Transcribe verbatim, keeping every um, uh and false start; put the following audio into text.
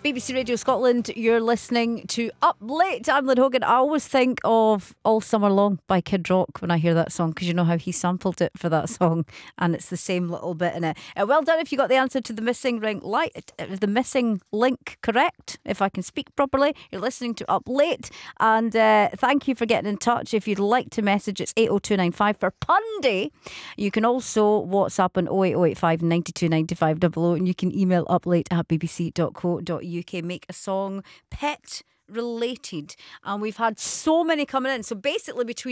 B B C Radio Scotland, you're listening to Up Late. I'm Lynn Hogan. I always think of All Summer Long by Kid Rock when I hear that song, because you know how he sampled it for that song, and it's the same little bit in it. Uh, well done if you got the answer to the missing ring light, uh, the missing link correct, if I can speak properly. You're listening to Up Late, and uh, thank you for getting in touch. If you'd like to message, it's eight oh two nine five for Pundy. You can also WhatsApp on oh eight oh eight five, nine two, nine five double oh, and you can email uplate at b b c dot co dot u k. Make a song pet related, and we've had so many coming in. So basically, between